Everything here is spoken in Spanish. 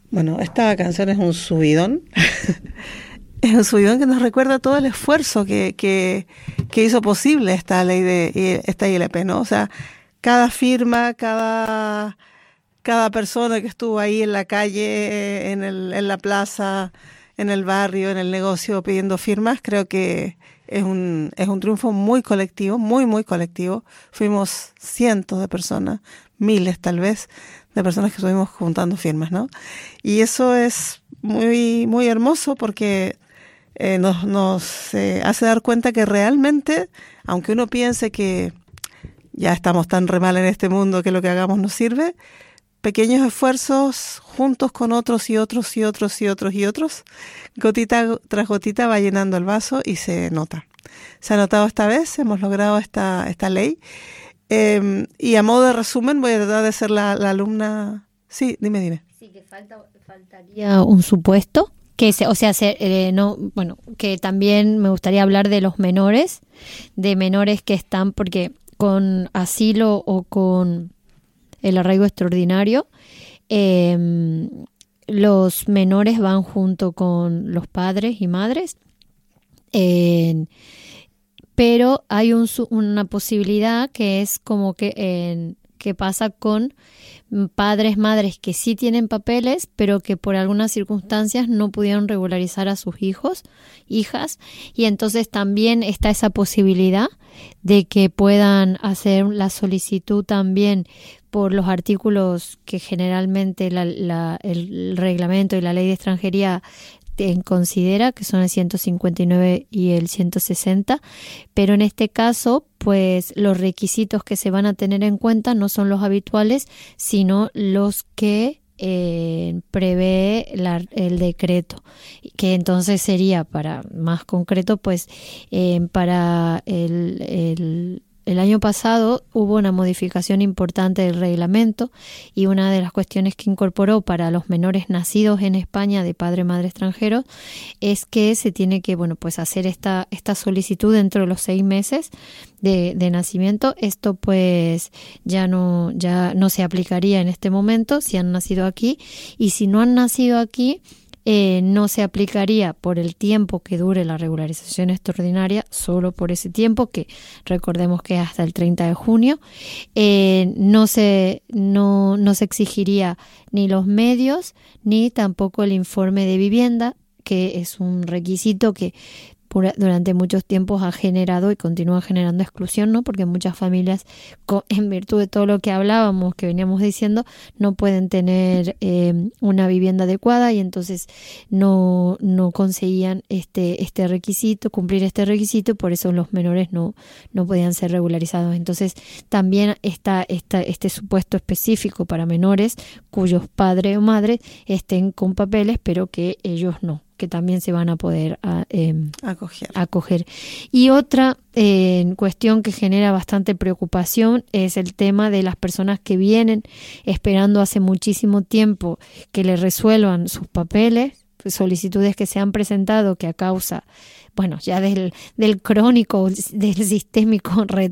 Bueno, esta canción es un subidón. Es un subidón que nos recuerda todo el esfuerzo que hizo posible esta ley esta ILP, ¿no? O sea, cada firma, cada persona que estuvo ahí en la calle, en la plaza, en el barrio, en el negocio pidiendo firmas, creo que es un triunfo muy colectivo, muy, muy colectivo. Fuimos cientos de personas, miles tal vez, de personas que estuvimos juntando firmas, ¿no? Y eso es muy, muy hermoso porque nos hace dar cuenta que realmente, aunque uno piense que ya estamos tan re mal en este mundo que lo que hagamos no sirve, pequeños esfuerzos juntos con otros y otros y otros y otros y otros, gotita tras gotita va llenando el vaso y se nota. Se ha notado esta vez, hemos logrado esta ley. Y a modo de resumen voy a tratar de ser la alumna. Sí, dime. Sí, que faltaría un supuesto. Que que también me gustaría hablar de los menores que están, porque con asilo o con el arraigo extraordinario, los menores van junto con los padres y madres, pero hay una posibilidad que es como que pasa con padres, madres que sí tienen papeles, pero que por algunas circunstancias no pudieron regularizar a sus hijos, hijas, y entonces también está esa posibilidad de que puedan hacer la solicitud también por los artículos que generalmente el reglamento y la ley de extranjería considera, que son el 159 y el 160, pero en este caso, pues los requisitos que se van a tener en cuenta no son los habituales, sino los que prevé el decreto, que entonces sería, para más concreto, pues para el año pasado hubo una modificación importante del reglamento, y una de las cuestiones que incorporó para los menores nacidos en España de padre o madre extranjeros es que se tiene que, pues hacer esta solicitud dentro de los 6 meses de nacimiento. Esto pues ya no se aplicaría en este momento si han nacido aquí, y si no han nacido aquí, no se aplicaría por el tiempo que dure la regularización extraordinaria, solo por ese tiempo, que recordemos que es hasta el 30 de junio. No se exigiría ni los medios ni tampoco el informe de vivienda, que es un requisito que durante muchos tiempos ha generado y continúa generando exclusión, ¿no? Porque muchas familias, en virtud de todo lo que hablábamos, que veníamos diciendo, no pueden tener una vivienda adecuada, y entonces no conseguían este requisito, cumplir este requisito, y por eso los menores no podían ser regularizados. Entonces también está este supuesto específico para menores cuyos padres o madres estén con papeles, pero que ellos no, que también se van a poder acoger. Y otra cuestión que genera bastante preocupación es el tema de las personas que vienen esperando hace muchísimo tiempo que le resuelvan sus papeles, solicitudes que se han presentado que a causa, ya del crónico, del sistémico